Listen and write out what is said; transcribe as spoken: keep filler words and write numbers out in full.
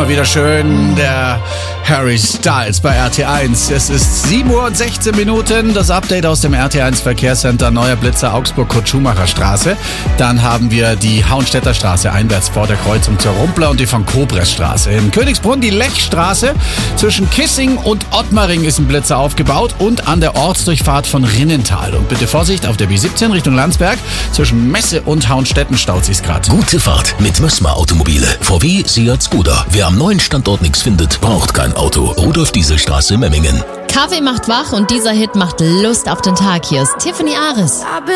mal wieder schön. Der Harry Styles bei R T eins. Es ist sieben Uhr und sechzehn Minuten. Das Update aus dem R T eins Verkehrscenter Neuer Blitzer Augsburg-Kurt-Schumacher-Straße. Dann haben wir die Hauenstädter Straße einwärts vor der Kreuzung zur Rumpler und die von Kobres-Straße. In Königsbrunn die Lechstraße. Zwischen Kissing und Ottmaring ist ein Blitzer aufgebaut und an der Ortsdurchfahrt von Rinnental. Und bitte Vorsicht auf der B siebzehn Richtung Landsberg. Zwischen Messe und Hauenstetten staut sich's gerade. Gute Fahrt mit Mössmer Automobile. V W, Seat, Skoda. Wer am neuen Standort nichts findet, braucht kein Auto. Rudolf Dieselstraße, Memmingen. Kaffee macht wach und dieser Hit macht Lust auf den Tag. Hier ist Tiffany Ares.